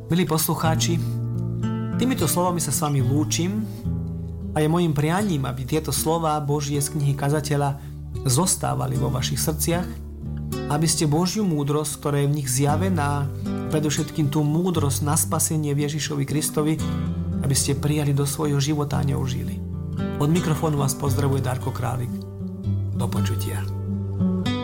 Milí poslucháči, týmito slovami sa s vami lúčim a je mojim prianím, aby tieto slová Božie z knihy Kazateľa zostávali vo vašich srdciach, aby ste Božiu múdrosť, ktorá je v nich zjavená, predovšetkým tú múdrosť na spasenie Ježišovi Kristovi, aby ste prijali do svojho života a ňou žili. Od mikrofónu vás pozdravuje Darko Králik. Do počutia.